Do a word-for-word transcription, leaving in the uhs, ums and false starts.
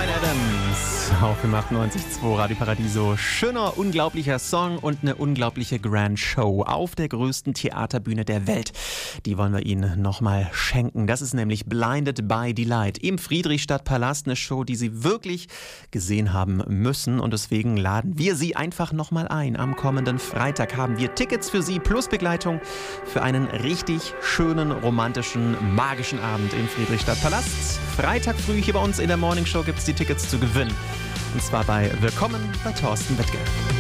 Bryan Adams auf dem achtundneunzig Komma zwei Radio Paradiso. Schöner, unglaublicher Song und eine unglaubliche Grand Show auf der größten Theaterbühne der Welt. Die wollen wir Ihnen nochmal schenken. Das ist nämlich Blinded by Delight im Friedrichstadtpalast. Eine Show, die Sie wirklich gesehen haben müssen. Und deswegen laden wir Sie einfach nochmal ein. Am kommenden Freitag haben wir Tickets für Sie plus Begleitung für einen richtig schönen, romantischen, magischen Abend im Friedrichstadtpalast. Freitag früh hier bei uns in der Morningshow gibt es die Tickets zu gewinnen. Und zwar bei Willkommen bei Thorsten Wittke.